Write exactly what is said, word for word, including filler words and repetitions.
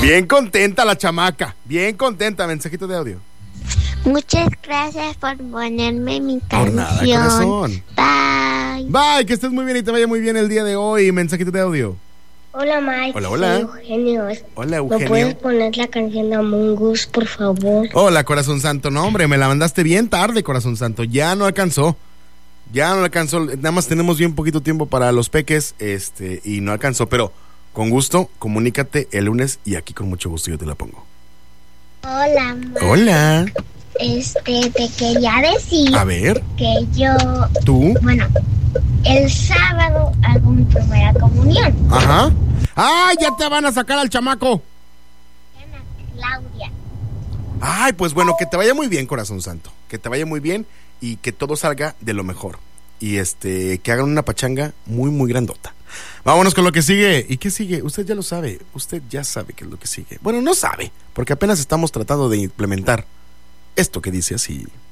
Bien contenta la chamaca, bien contenta. Mensajito de audio. Muchas gracias por ponerme mi canción. Por nada, corazón. Bye. Bye, que estés muy bien y te vaya muy bien el día de hoy. Mensajito de audio. Hola, Mike. Hola, hola. Soy Eugenio. Hola, ¿Me Eugenio. puedes poner la canción de Among Us, por favor? Hola, corazón santo. No, hombre, me la mandaste bien tarde, corazón santo. Ya no alcanzó. Ya no alcanzó. Nada más tenemos bien poquito tiempo para los peques, este, y no alcanzó. Pero con gusto, comunícate el lunes y aquí con mucho gusto yo te la pongo. Hola, Mike. Hola. Este, te quería decir A ver, que yo, ¿tú? bueno, el sábado hago mi primera comunión. Ajá. ¡Ay, ya te van a sacar al chamaco! Ana Claudia. Ay, pues bueno, que te vaya muy bien, corazón santo. Que te vaya muy bien y que todo salga de lo mejor. Y este, que hagan una pachanga muy, muy grandota. Vámonos con lo que sigue. ¿Y qué sigue? Usted ya lo sabe. Usted ya sabe qué es lo que sigue. Bueno, no sabe, porque apenas estamos tratando de implementar esto que dice así.